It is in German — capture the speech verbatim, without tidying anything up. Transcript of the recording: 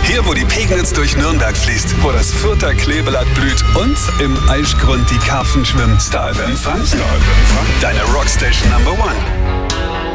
Hier, wo die Pegnitz durch Nürnberg fließt, wo das Fürther Kleeblatt blüht und im Aischgrund die Karpfen schwimmen. Star F M Fun. Deine Rockstation Number One.